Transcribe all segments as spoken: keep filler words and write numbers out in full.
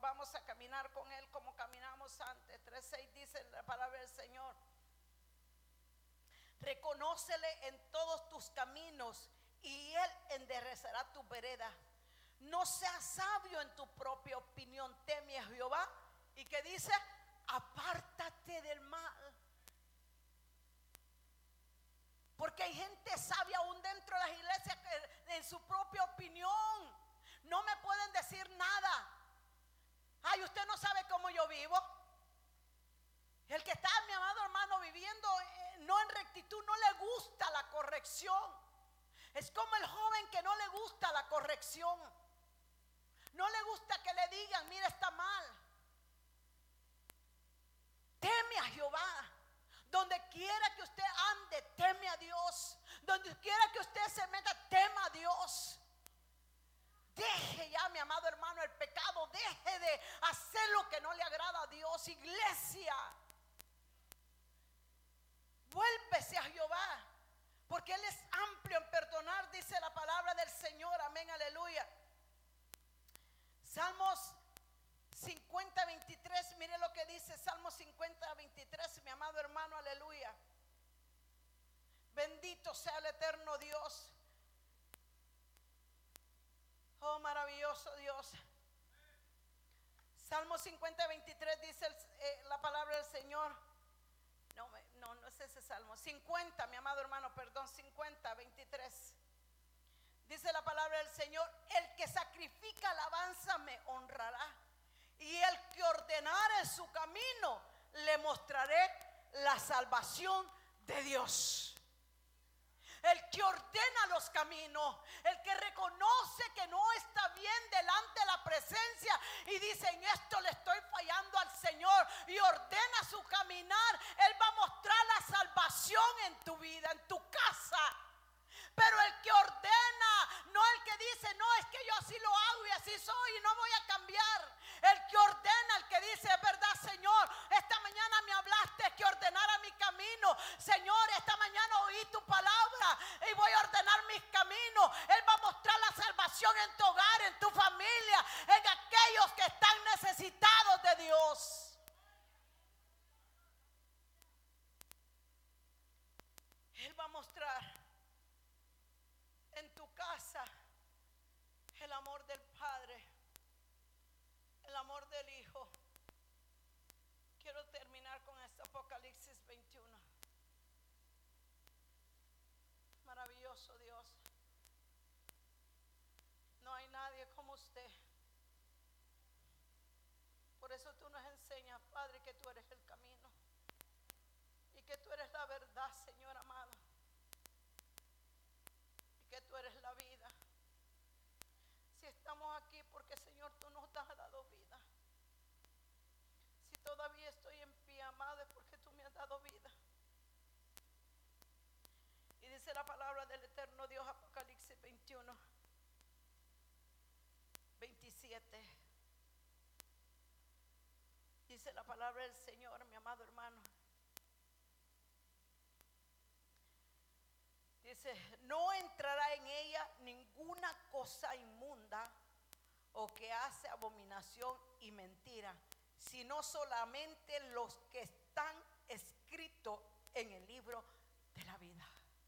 vamos a caminar con Él como caminamos antes. tres seis dice la palabra del Señor: reconócele en todos tus caminos y Él enderezará tu vereda. No seas sabio en tu propia opinión, teme a Jehová. ¿Y qué dice? Apártate del mal. Porque hay gente sabia aún dentro de las iglesias que en su propia opinión no me pueden decir nada. Ay, usted no sabe cómo yo vivo. El que está, mi amado hermano, viviendo eh, no en rectitud, no le gusta la corrección. Es como el joven que no le gusta la corrección. No le gusta que le digan, mira, está mal. Teme a Jehová. Donde quiera que usted ande, teme a Dios. Donde quiera que usted se meta, tema a Dios. Deje ya, mi amado hermano, el pecado. Deje de hacer lo que no le agrada a Dios. Iglesia, vuélvese a Jehová, porque Él es amplio en perdonar, dice la palabra del Señor. Amén, aleluya. Salmos cincuenta, veintitrés, mire lo que dice Salmo cincuenta, veintitrés, mi amado hermano, aleluya. Bendito sea el eterno Dios. Oh, maravilloso Dios. Salmo cincuenta, veintitrés dice el, eh, la palabra del Señor. No, no, no es ese salmo. cincuenta, mi amado hermano, perdón, cincuenta, veintitrés. Dice la palabra del Señor: el que sacrifica alabanza me honrará, y el que ordenare en su camino le mostraré la salvación de Dios. El que ordena los caminos, el que reconoce que no está bien delante de la presencia y dice, en esto le estoy fallando al Señor, y ordena su caminar, Él va a mostrar la salvación en tu vida, en tu casa. Pero el que ordena, no el que dice, no, es que yo así lo hago y así soy y no voy a cambiar. El que ordena, el que dice, es verdad, Señor, esta mañana me hablaste que ordenara mi camino. Señor, esta mañana oí tu palabra y voy a ordenar mis caminos. Él va a mostrar la salvación en tu hogar, en tu familia, en aquellos que están necesitados de Dios. Él va a mostrar en tu casa el amor del Padre, el amor del Hijo. Quiero terminar con este Apocalipsis veintiuno. Maravilloso Dios. No hay nadie como usted. Por eso tú nos enseñas, Padre, que tú eres el camino y que tú eres la verdad, Señor amado, que tú eres la vida. Si estamos aquí porque, Señor, tú nos has dado vida. Si todavía estoy en pie, amado, es porque tú me has dado vida. Y dice la palabra del eterno Dios, Apocalipsis veintiuno, veintisiete. Dice la palabra del Señor, mi amado hermano. Dice, no entrará en ella ninguna cosa inmunda o que hace abominación y mentira, sino solamente los que están escritos en el libro de la vida.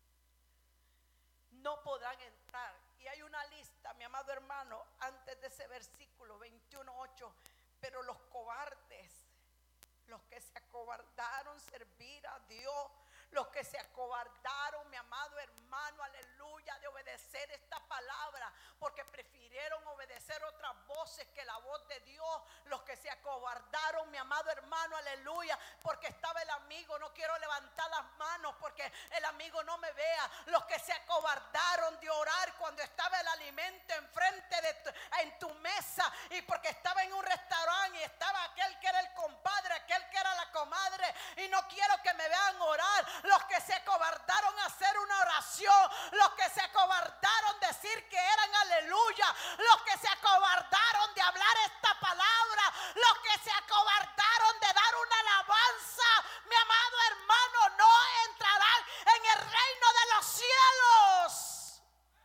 No podrán entrar. Y hay una lista, mi amado hermano, antes de ese versículo veintiuno, ocho. Pero los cobardes, los que se acobardaron servir a Dios, los que se acobardaron, mi amado hermano, aleluya, de obedecer esta palabra, porque prefirieron obedecer otras voces que la voz de Dios. Los que se acobardaron, mi amado hermano, aleluya, porque estaba el amigo, no quiero levantar las manos porque el amigo no me vea. Los que se acobardaron de orar cuando estaba el alimento